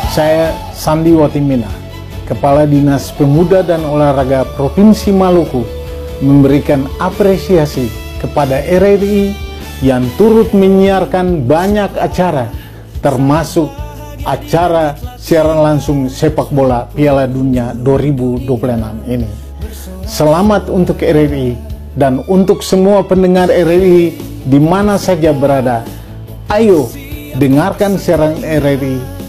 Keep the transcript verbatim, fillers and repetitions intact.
Saya Sandi Watimina, Kepala Dinas Pemuda dan Olahraga Provinsi Maluku, memberikan apresiasi kepada R R I yang turut menyiarkan banyak acara, termasuk acara siaran langsung sepak bola Piala Dunia dua ribu dua puluh enam ini. Selamat untuk R R I dan untuk semua pendengar R R I di mana saja berada. Ayo dengarkan siaran R R I